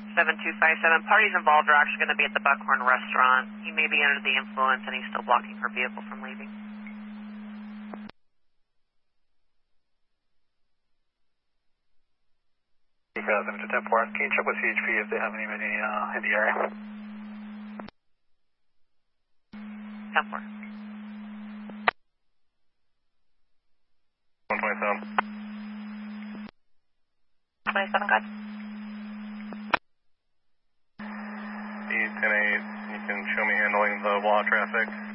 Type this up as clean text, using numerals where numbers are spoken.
7257. Parties involved are actually going to be at the Buckhorn restaurant. He may be under the influence and he's still blocking her vehicle from leaving. To 10-4. Can you check with CHP if they have anybody in the area? 10-4. 127. 27, guys. 10-8, you can show me handling the WA traffic.